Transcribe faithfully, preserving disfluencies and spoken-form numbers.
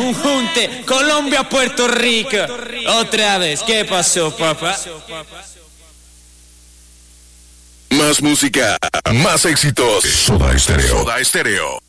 conjunte Colombia-Puerto Rico. Otra vez, ¿qué pasó, papá? Más música, más éxitos. Soda Stereo. Soda Stereo.